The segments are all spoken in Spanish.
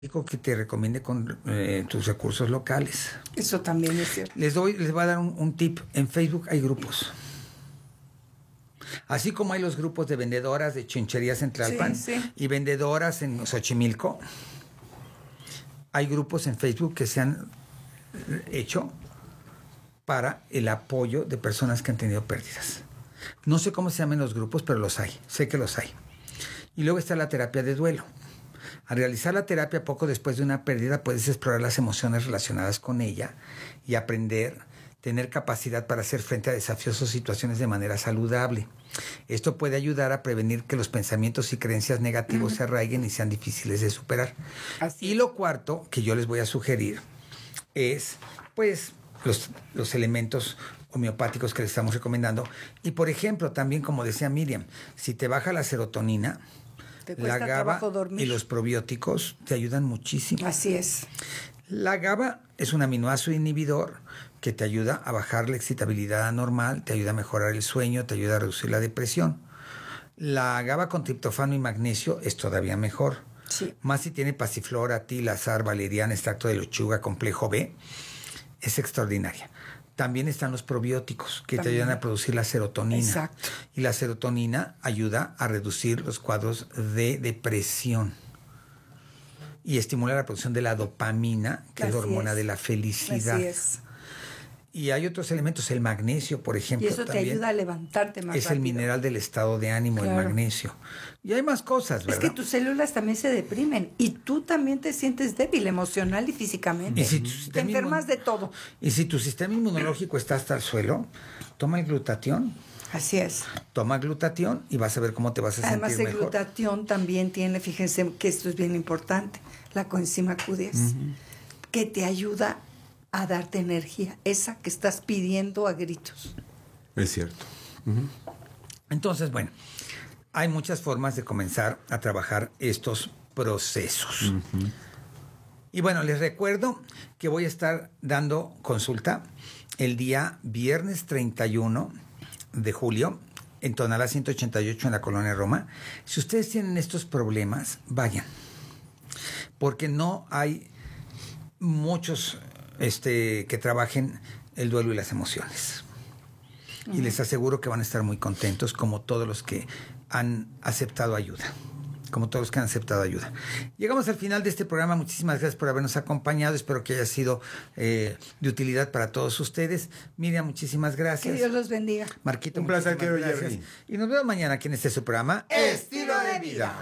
que te recomiende con tus recursos locales. Eso también es cierto. Les voy a dar un tip. En Facebook hay grupos. Así como hay los grupos de vendedoras de chincherías en Tlalpan y vendedoras en Xochimilco, hay grupos en Facebook que se han hecho para el apoyo de personas que han tenido pérdidas. No sé cómo se llaman los grupos, pero los hay. Sé que los hay. Y luego está la terapia de duelo. Al realizar la terapia poco después de una pérdida, puedes explorar las emociones relacionadas con ella y aprender, tener capacidad para hacer frente a desafíos o situaciones de manera saludable. Esto puede ayudar a prevenir que los pensamientos y creencias negativos se arraiguen y sean difíciles de superar. Y lo cuarto que yo les voy a sugerir es, pues, los elementos homeopáticos que les estamos recomendando. Y, por ejemplo, también, como decía Miriam, si te baja la serotonina, la GABA y los probióticos te ayudan muchísimo. Así es. La GABA es un aminoácido inhibidor que te ayuda a bajar la excitabilidad anormal, te ayuda a mejorar el sueño, te ayuda a reducir la depresión. La GABA con triptófano y magnesio es todavía mejor. Sí. Más si tiene pasiflora, tila, azar, valeriana, extracto de lechuga, complejo B, es extraordinaria. También están los probióticos que te ayudan a producir la serotonina. Exacto. Y la serotonina ayuda a reducir los cuadros de depresión y estimula la producción de la dopamina, que es la hormona de la felicidad. Así es. Y hay otros elementos, el magnesio, por ejemplo. Y eso te ayuda a levantarte más rápido. Es el mineral del estado de ánimo, el magnesio. Y hay más cosas, ¿verdad? Es que tus células también se deprimen y tú también te sientes débil emocional y físicamente. Y si te enfermas de todo. Y si tu sistema inmunológico está hasta el suelo, toma el glutatión. Así es. Toma glutatión y vas a ver cómo te vas a sentir mejor. Además, el glutatión también tiene, fíjense que esto es bien importante, la coenzima Q10, que te ayuda a darte energía, esa que estás pidiendo a gritos. Es cierto. Entonces, bueno, hay muchas formas de comenzar a trabajar estos procesos. Y bueno, les recuerdo que voy a estar dando consulta el día viernes 31 de julio en Tonalá 188 en la Colonia Roma. Si ustedes tienen estos problemas, vayan, porque no hay muchos que trabajen el duelo y las emociones. Y les aseguro que van a estar muy contentos, como todos los que han aceptado ayuda. Llegamos al final de este programa. Muchísimas gracias por habernos acompañado. Espero que haya sido de utilidad para todos ustedes. Miriam, muchísimas gracias. Que Dios los bendiga. Marquito, un placer, muchísimas gracias. Y nos vemos mañana aquí en este su programa Estilo de Vida.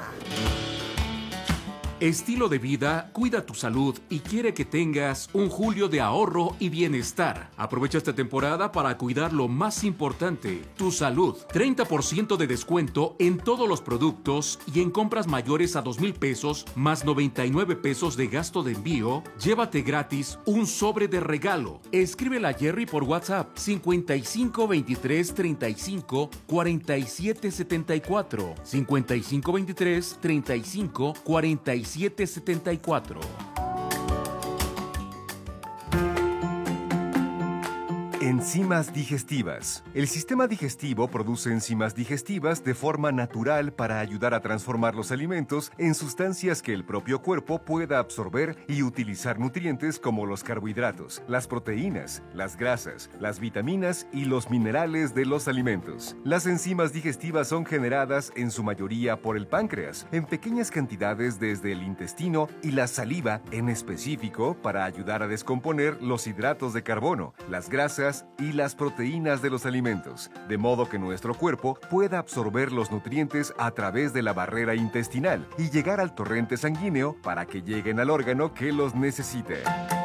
Estilo de Vida cuida tu salud y quiere que tengas un julio de ahorro y bienestar. Aprovecha esta temporada para cuidar lo más importante, tu salud. 30% de descuento en todos los productos y en compras mayores a 2,000 pesos más 99 pesos de gasto de envío. Llévate gratis un sobre de regalo. Escríbele a Jerry por WhatsApp 55 23 35 47 74 55 23 35 47 774. Enzimas digestivas. El sistema digestivo produce enzimas digestivas de forma natural para ayudar a transformar los alimentos en sustancias que el propio cuerpo pueda absorber y utilizar nutrientes como los carbohidratos, las proteínas, las grasas, las vitaminas y los minerales de los alimentos. Las enzimas digestivas son generadas en su mayoría por el páncreas, en pequeñas cantidades desde el intestino y la saliva en específico para ayudar a descomponer los hidratos de carbono, las grasas y las proteínas de los alimentos, de modo que nuestro cuerpo pueda absorber los nutrientes a través de la barrera intestinal y llegar al torrente sanguíneo para que lleguen al órgano que los necesite.